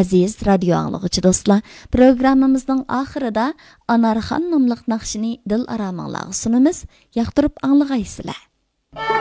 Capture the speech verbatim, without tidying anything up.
Aziz radio anlıqçı dostlar, programımızın ahırında Anarxan nomliq naqşini dil aramanglarga sunamiz. Yaqtirib anlag'aysizlar.